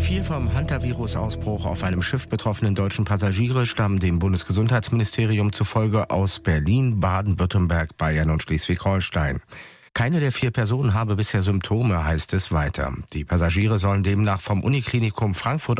4 vom Hantavirus-Ausbruch auf einem Schiff betroffenen deutschen Passagiere stammen dem Bundesgesundheitsministerium zufolge aus Berlin, Baden-Württemberg, Bayern und Schleswig-Holstein. Keine der 4 Personen habe bisher Symptome, heißt es weiter. Die Passagiere sollen demnach vom Uniklinikum Frankfurt